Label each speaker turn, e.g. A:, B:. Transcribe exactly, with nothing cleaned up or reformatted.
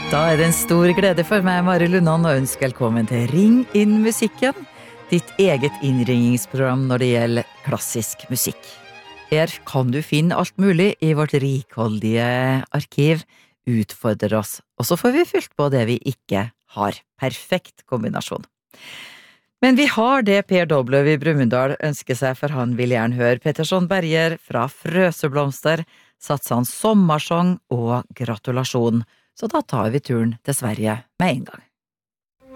A: Da er det en stor glede for meg, Mari Lundan, å ønske velkommen til Ring inn musikken, ditt eget innringingsprogram når det gjelder klassisk musikk. Her kan du finne alt mulig i vårt rikholdige arkiv, utfordre oss, og så får vi fylt på det vi ikke har. Perfekt kombinasjon. Men vi har det Per Dobløv i Brumunddal ønsker seg, for han vil gjerne høre Pettersson Berger fra Frøseblomster, satser han sommersong og gratulasjon. Så da tar vi turen til Sverige med en gang.